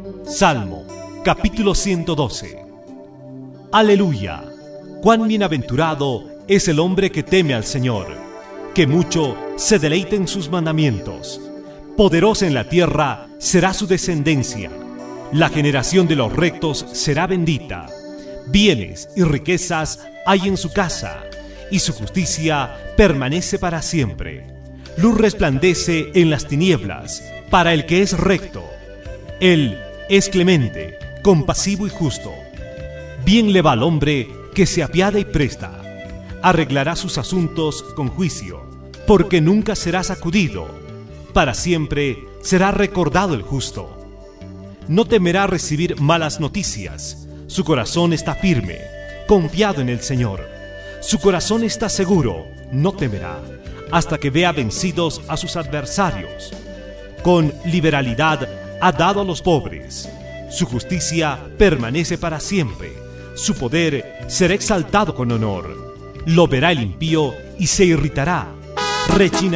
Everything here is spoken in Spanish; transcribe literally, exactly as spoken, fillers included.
Salmo, capítulo ciento doce. Aleluya. Cuán bienaventurado es el hombre que teme al Señor, que mucho se deleite en sus mandamientos. Poderosa en la tierra será su descendencia. La generación de los rectos será bendita. Bienes y riquezas hay en su casa, y su justicia permanece para siempre. Luz resplandece en las tinieblas para el que es recto. Él es clemente, compasivo y justo. Bien le va al hombre que se apiada y presta. Arreglará sus asuntos con juicio, porque nunca será sacudido. Para siempre será recordado el justo. No temerá recibir malas noticias. Su corazón está firme, confiado en el Señor. Su corazón está seguro, no temerá, hasta que vea vencidos a sus adversarios. Con liberalidad ha dado a los pobres. Su justicia permanece para siempre. Su poder será exaltado con honor. Lo verá el impío y se irritará. Rechinará